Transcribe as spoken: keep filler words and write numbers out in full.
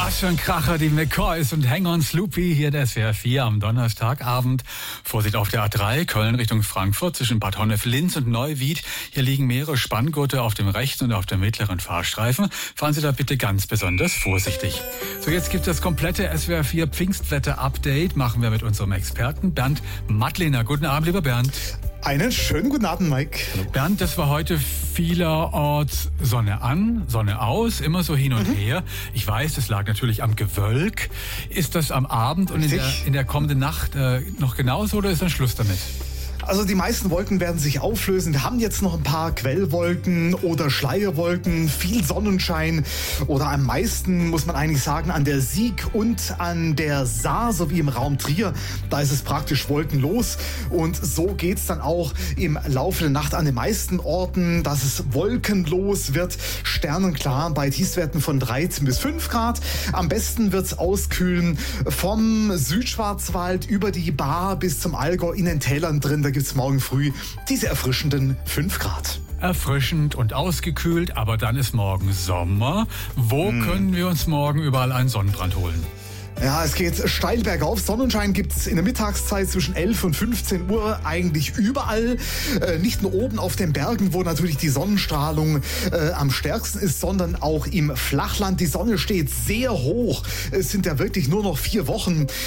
Was für ein Kracher, die McCoys und Hang on Sloopy, hier der S W R vier am Donnerstagabend. Vorsicht auf der A drei, Köln Richtung Frankfurt, zwischen Bad Honnef-Linz und Neuwied. Hier liegen mehrere Spanngurte auf dem rechten und auf dem mittleren Fahrstreifen. Fahren Sie da bitte ganz besonders vorsichtig. So, jetzt gibt es das komplette S W R vier Pfingstwetter-Update. Machen wir mit unserem Experten Bernd Mattlehner. Guten Abend, lieber Bernd. Einen schönen guten Abend, Mike. Bernd, das war heute vielerorts Sonne an, Sonne aus, immer so hin und mhm. her. Ich weiß, das lag natürlich am Gewölk. Ist das am Abend und in der, in der kommenden Nacht äh, noch genauso oder ist dann Schluss damit? Also die meisten Wolken werden sich auflösen. Wir haben jetzt noch ein paar Quellwolken oder Schleierwolken, viel Sonnenschein oder am meisten, muss man eigentlich sagen, an der Sieg und an der Saar sowie im Raum Trier. Da ist es praktisch wolkenlos und so geht's dann auch im Laufe der Nacht an den meisten Orten, dass es wolkenlos wird, sternenklar bei Tiefstwerten von dreizehn bis fünf Grad. Am besten wird's auskühlen vom Südschwarzwald über die Baar bis zum Allgäu in den Tälern drin. Da gibt's morgen früh diese erfrischenden fünf Grad. Erfrischend und ausgekühlt, aber dann ist morgen Sommer. Wo hm. können wir uns morgen überall einen Sonnenbrand holen? Ja, es geht steil bergauf. Sonnenschein gibt es in der Mittagszeit zwischen elf und fünfzehn Uhr eigentlich überall. Äh, nicht nur oben auf den Bergen, wo natürlich die Sonnenstrahlung äh, am stärksten ist, sondern auch im Flachland. Die Sonne steht sehr hoch. Es sind ja wirklich nur noch vier Wochen